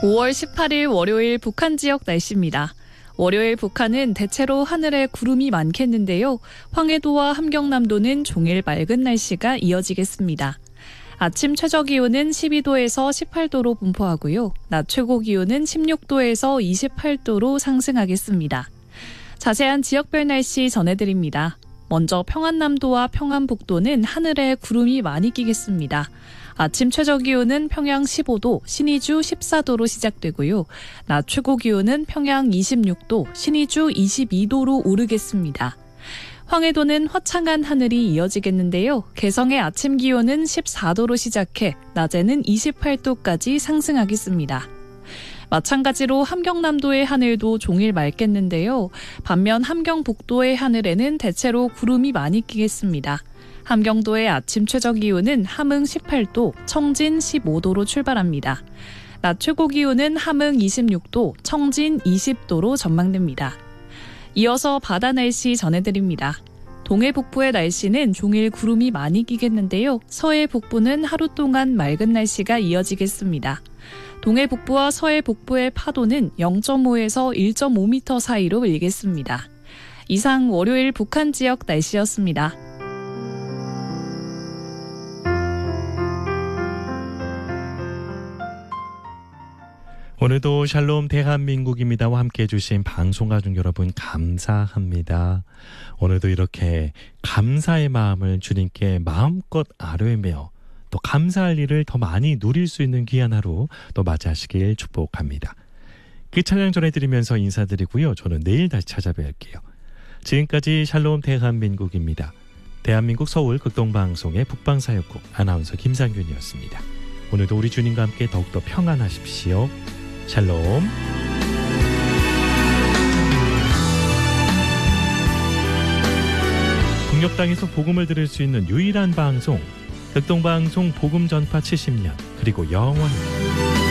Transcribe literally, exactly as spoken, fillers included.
오월 십팔일 월요일 북한 지역 날씨입니다. 월요일 북한은 대체로 하늘에 구름이 많겠는데요. 황해도와 함경남도는 종일 맑은 날씨가 이어지겠습니다. 아침 최저기온은 십이도에서 십팔도로 분포하고요. 낮 최고기온은 십육도에서 이십팔도로 상승하겠습니다. 자세한 지역별 날씨 전해드립니다. 먼저 평안남도와 평안북도는 하늘에 구름이 많이 끼겠습니다. 아침 최저기온은 평양 십오도, 신의주 십사도로 시작되고요. 낮 최고기온은 평양 이십육도, 신의주 이십이도로 오르겠습니다. 황해도는 화창한 하늘이 이어지겠는데요. 개성의 아침 기온은 십사도로 시작해 낮에는 이십팔도까지 상승하겠습니다. 마찬가지로 함경남도의 하늘도 종일 맑겠는데요. 반면 함경북도의 하늘에는 대체로 구름이 많이 끼겠습니다. 함경도의 아침 최저기온은 함흥 십팔도, 청진 십오도로 출발합니다. 낮 최고기온은 함흥 이십육도, 청진 이십도로 전망됩니다. 이어서 바다 날씨 전해드립니다. 동해 북부의 날씨는 종일 구름이 많이 끼겠는데요. 서해 북부는 하루 동안 맑은 날씨가 이어지겠습니다. 동해 북부와 서해 북부의 파도는 영점오에서 일점오미터 사이로 일겠습니다. 이상 월요일 북한 지역 날씨였습니다. 오늘도 샬롬 대한민국입니다와 함께해 주신 방송가족 여러분 감사합니다. 오늘도 이렇게 감사의 마음을 주님께 마음껏 아뢰며 또 감사할 일을 더 많이 누릴 수 있는 귀한 하루 또 맞이하시길 축복합니다. 그 찬양 전해드리면서 인사드리고요. 저는 내일 다시 찾아뵐게요. 지금까지 샬롬 대한민국입니다. 대한민국 서울 극동방송의 북방사역국 아나운서 김상균이었습니다. 오늘도 우리 주님과 함께 더욱더 평안하십시오. 샬롬. 북녘 땅에서 복음을 들을 수 있는 유일한 방송 극동방송 복음 전파 칠십년 그리고 영원히